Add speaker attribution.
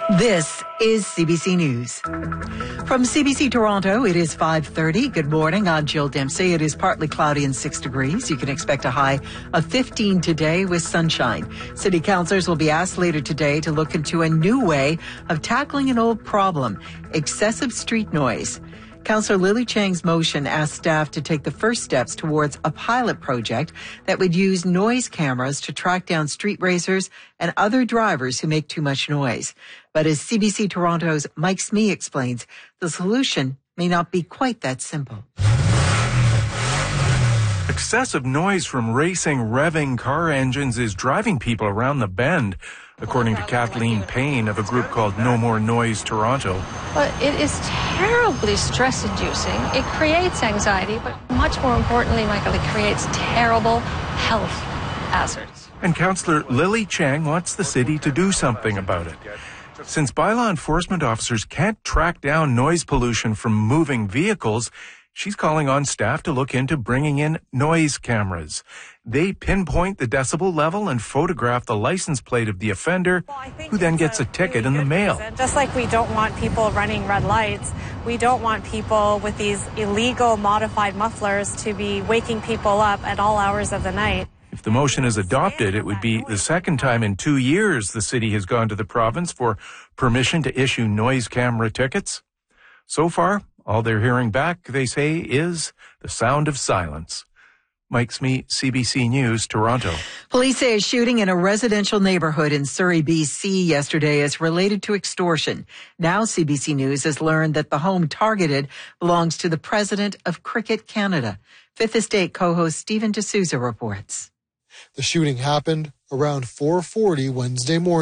Speaker 1: This is CBC News. From CBC Toronto, it is 5:30. Good morning. I'm Jill Dempsey. It is partly cloudy and 6 degrees. You can expect a high of 15 today with sunshine. City councillors will be asked later today to look into a new way of tackling an old problem, excessive street noise. Councillor Lily Chang's motion asked staff to take the first steps towards a pilot project that would use noise cameras to track down street racers and other drivers who make too much noise. But as CBC Toronto's Mike Smee explains, the solution may not be quite that simple.
Speaker 2: Excessive noise from racing, revving car engines is driving people around the bend, according to Kathleen Payne of a group called No More Noise Toronto.
Speaker 3: But it is terribly stress-inducing. It creates anxiety, but much more importantly, Michael, it creates terrible health hazards.
Speaker 2: And Councillor Lily Chang wants the city to do something about it. Since bylaw enforcement officers can't track down noise pollution from moving vehicles, she's calling on staff to look into bringing in noise cameras. They pinpoint the decibel level and photograph the license plate of the offender, who then gets a ticket in the mail.
Speaker 4: Just like we don't want people running red lights, we don't want people with these illegal modified mufflers to be waking people up at all hours of the night.
Speaker 2: If the motion is adopted, it would be the second time in 2 years the city has gone to the province for permission to issue noise camera tickets. So far, all they're hearing back, they say, is the sound of silence. Mike Smee, CBC News, Toronto.
Speaker 1: Police say a shooting in a residential neighborhood in Surrey, BC yesterday is related to extortion. Now CBC News has learned that the home targeted belongs to the president of Cricket Canada. Fifth Estate co-host Stephen D'Souza reports.
Speaker 5: The shooting happened around 4:40 Wednesday morning.